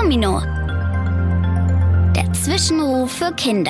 Domino. Der Zwischenruf für Kinder.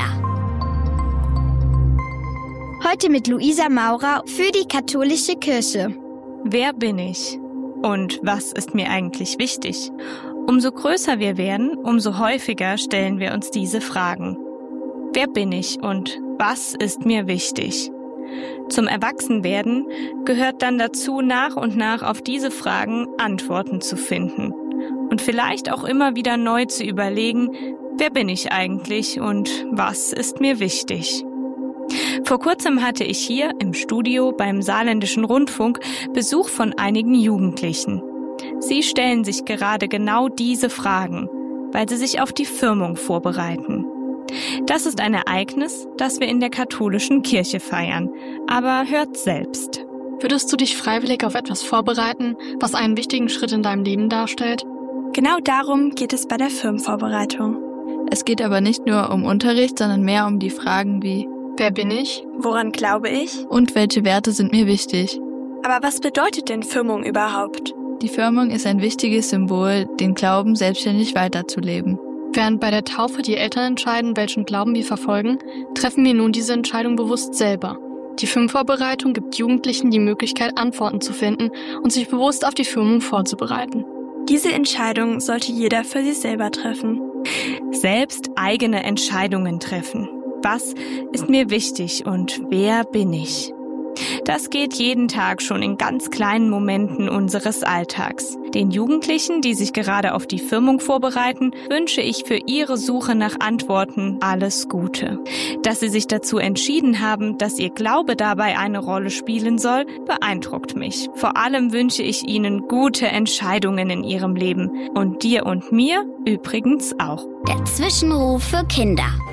Heute mit Luisa Maurer für die katholische Kirche. Wer bin ich? Und was ist mir eigentlich wichtig? Umso größer wir werden, umso häufiger stellen wir uns diese Fragen. Wer bin ich und was ist mir wichtig? Zum Erwachsenwerden gehört dann dazu, nach und nach auf diese Fragen Antworten zu finden. Und vielleicht auch immer wieder neu zu überlegen, wer bin ich eigentlich und was ist mir wichtig? Vor kurzem hatte ich hier im Studio beim Saarländischen Rundfunk Besuch von einigen Jugendlichen. Sie stellen sich gerade genau diese Fragen, weil sie sich auf die Firmung vorbereiten. Das ist ein Ereignis, das wir in der katholischen Kirche feiern. Aber hört selbst. Würdest du dich freiwillig auf etwas vorbereiten, was einen wichtigen Schritt in deinem Leben darstellt? Genau darum geht es bei der Firmenvorbereitung. Es geht aber nicht nur um Unterricht, sondern mehr um die Fragen wie: Wer bin ich? Woran glaube ich? Und welche Werte sind mir wichtig? Aber was bedeutet denn Firmung überhaupt? Die Firmung ist ein wichtiges Symbol, den Glauben selbstständig weiterzuleben. Während bei der Taufe die Eltern entscheiden, welchen Glauben wir verfolgen, treffen wir nun diese Entscheidung bewusst selber. Die Firmenvorbereitung gibt Jugendlichen die Möglichkeit, Antworten zu finden und sich bewusst auf die Firmung vorzubereiten. Diese Entscheidung sollte jeder für sich selber treffen. Selbst eigene Entscheidungen treffen. Was ist mir wichtig und wer bin ich? Das geht jeden Tag schon in ganz kleinen Momenten unseres Alltags. Den Jugendlichen, die sich gerade auf die Firmung vorbereiten, wünsche ich für ihre Suche nach Antworten alles Gute. Dass sie sich dazu entschieden haben, dass ihr Glaube dabei eine Rolle spielen soll, beeindruckt mich. Vor allem wünsche ich ihnen gute Entscheidungen in ihrem Leben. Und dir und mir übrigens auch. Der Zwischenruf für Kinder.